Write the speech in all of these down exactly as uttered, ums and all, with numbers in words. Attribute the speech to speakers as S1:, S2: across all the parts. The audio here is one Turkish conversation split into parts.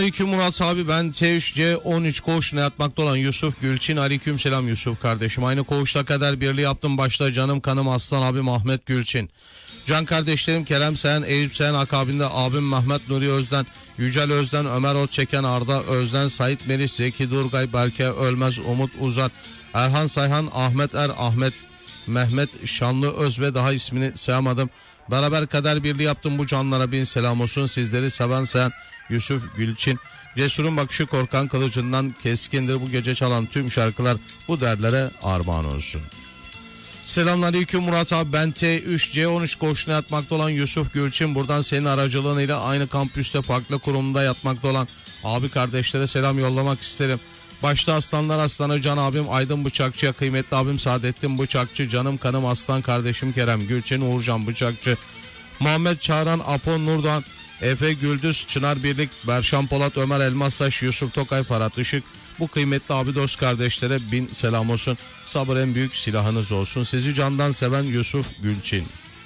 S1: Aleyküm Murat abi, ben T üç C on üç koğuşuna yatmakta olan Yusuf Gülçin. Aleyküm selam Yusuf kardeşim. Aynı koğuşta kader birliği yaptım başta canım kanım aslan abim Ahmet Gülçin. Can kardeşlerim Kerem Sen, Eyüp Sen, akabinde abim Mehmet Nuri Özden, Yücel Özden, Ömer Otçeken, Arda Özden, Sait Melih, Zeki Durgay, Berke Ölmez, Umut Uzar, Erhan Sayhan, Ahmet Er, Ahmet Mehmet Şanlı Öz ve daha ismini sayamadım. Beraber kader birliği yaptım bu canlara bin selam olsun. Sizleri seven sayan Yusuf Gülçin. Cesurun bakışı korkan kılıcından keskindir. Bu gece çalan tüm şarkılar bu derlere armağan olsun. Selamünaleyküm Murat abi, ben T üç C on üç koğuşuna yatmakta olan Yusuf Gülçin. Buradan senin aracılığıyla aynı kampüste farklı kurumda yatmakta olan abi kardeşlere selam yollamak isterim. Başta aslanlar aslanı can abim Aydın Bıçakçı, kıymetli abim Saadettin Bıçakçı, canım kanım aslan kardeşim Kerem Gülçin, Uğurcan Bıçakçı, Muhammed Çağran, Apon Nurdan, Efe Güldüz, Çınar Birlik, Berşan Polat, Ömer Elmastaş, Yusuf Tokay, Ferhat Işık. Bu kıymetli abi dost kardeşlere bin selam olsun. Sabır en büyük silahınız olsun. Sizi candan seven Yusuf Gülçin.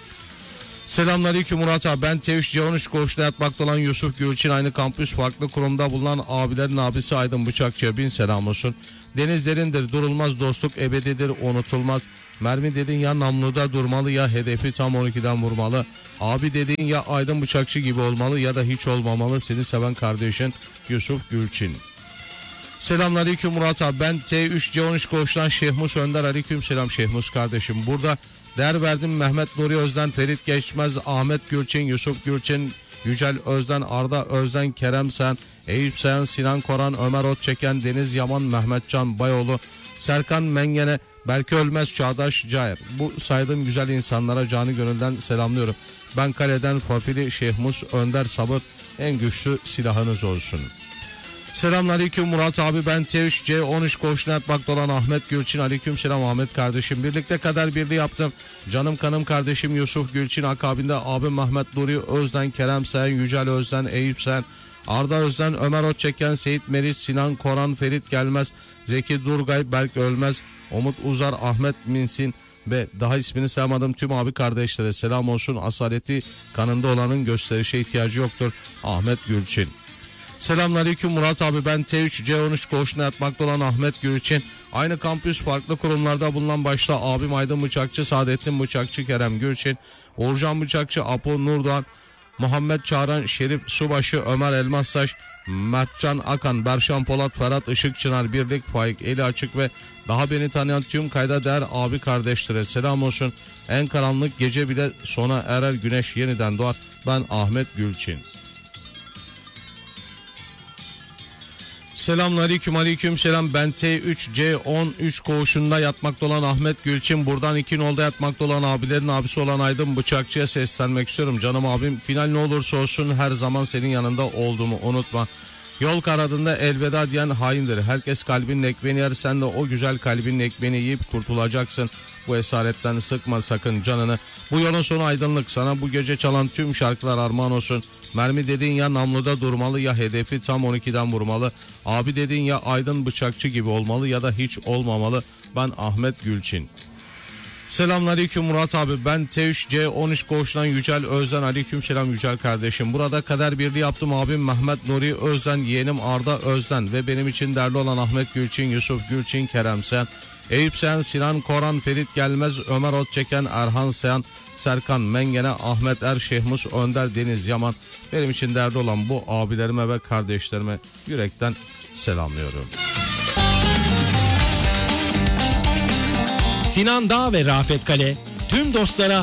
S1: Selamünaleyküm Murat abi, ben T üç C on üç koğuşuna yatmakta olan Yusuf Gülçin. Aynı kampüs farklı kurumda bulunan abilerin abisi Aydın Bıçakçı'ya bin selam olsun. Deniz derindir, durulmaz, dostluk ebedidir, unutulmaz. Mermi dedin ya namluda durmalı, ya hedefi tam on ikiden vurmalı. Abi dediğin ya Aydın Bıçakçı gibi olmalı ya da hiç olmamalı. Seni seven kardeşin Yusuf Gülçin. Selamünaleyküm Murat abi, ben T üç C on üç koğuştan Şehmus Önder. Aleyküm selam Şehmus kardeşim. Burada değer verdim Mehmet Nuri Özden, Ferit Geçmez, Ahmet Gülçin, Yusuf Gülçin, Yücel Özden, Arda Özden, Kerem Sen, Eyüp Sen, Sinan Koran, Ömer Otçeken, Deniz Yaman, Mehmetcan Bayoğlu, Serkan Mengene, Berke Ölmez, Çağdaş Cair. Bu saydığım güzel insanlara canı gönülden selamlıyorum. Ben kaleden Fafili Şehmus Önder, sabır en güçlü silahınız olsun. Selamünaleyküm Murat abi, ben T üç C on üç koğuşuna yatmakta olan Ahmet Gülçin. Aleyküm selam Ahmet kardeşim. Birlikte kader birliği yaptım. Canım kanım kardeşim Yusuf Gülçin, akabinde abim Mehmet Nuri Özden, Kerem Sen, Yücel Özden, Eyüp Sen, Arda Özden, Ömer Otçeken, Seyit Meriç, Sinan Koran, Ferit Gelmez, Zeki Durgay, Berk Ölmez, Umut Uzar, Ahmet Minsin ve daha ismini sayamadım tüm abi kardeşlere selam olsun. Asaleti kanında olanın gösterişe ihtiyacı yoktur. Ahmet Gülçin. Selamünaleyküm Murat abi, ben T üç C on üç koğuşuna yatmakta olan Ahmet Gülçin. Aynı kampüs farklı kurumlarda bulunan başta abim Aydın Bıçakçı, Saadettin Bıçakçı, Kerem Gülçin, Uğurcan Bıçakçı, Apo Nurdan, Muhammed Çağran, Şerif Subaşı, Ömer Elmastaş, Mertcan Akan, Berşan Polat, Ferhat Işık, Çınar Birlik, Faik Eli Açık ve daha beni tanıyan tüm kayda değer abi kardeşlere selam olsun. En karanlık gece bile sona erer, güneş yeniden doğar. Ben Ahmet Gülçin. Selamünaleyküm aleyküm selam, ben T üç C on üç koğuşunda yatmakta olan Ahmet Gülçin. Buradan iki nolda yatmakta olan abilerin abisi olan Aydın Bıçakçı'ya seslenmek istiyorum. Canım abim, final ne olursa olsun her zaman senin yanında olduğumu unutma. Yol karadında elveda diyen haindir. Herkes kalbinin ekmeğini yer, sen de o güzel kalbinin ekmeğini yiyip kurtulacaksın. Bu esaretten sıkma sakın canını. Bu yolun sonu aydınlık, sana bu gece çalan tüm şarkılar armağan olsun. Mermi dediğin ya namluda durmalı, ya hedefi tam on ikiden vurmalı. Abi dediğin ya Aydın Bıçakçı gibi olmalı ya da hiç olmamalı. Ben Ahmet Gülçin. Selamünaleyküm Murat abi, ben T üç C on üç koğuşundan Yücel Özden. Aleyküm selam Yücel kardeşim. Burada kader birliği yaptım abim Mehmet Nuri Özden, yeğenim Arda Özden ve benim için değerli olan Ahmet Gülçin, Yusuf Gülçin, Kerem Sen, Eyüp Sen, Sinan Koran, Ferit Gelmez, Ömer Otçeken, Erhan Sen, Serkan Mengene, Ahmet Er, Şehmus Önder, Deniz Yaman. Benim için değerli olan bu abilerime ve kardeşlerime yürekten selamlıyorum.
S2: Sinan Dağ ve Rafet Kale tüm dostlara